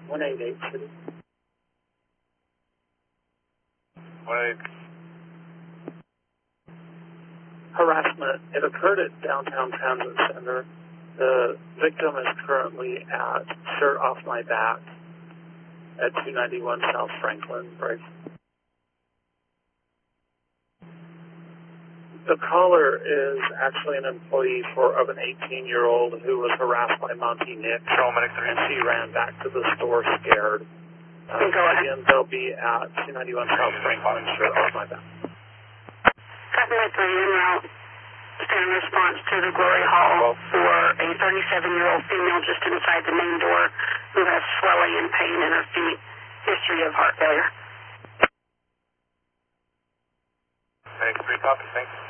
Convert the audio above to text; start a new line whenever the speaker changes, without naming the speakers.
188 City.
188.
Harassment. It occurred at Downtown Transit Center. The victim is currently at Shirt Off My Back at 291 South Franklin. Right. The caller is actually an employee of an 18-year-old who was harassed by Monty Nick, and she ran back to the store scared. Again, they'll be at 291 South Franklin, Shirt Off My Back.
Copy that 3 en route. Stand response to the Glory Hall for a 37-year-old female just inside the main door who has swelling and pain in her feet, history of heart failure.
Thanks, 3 copy, thanks.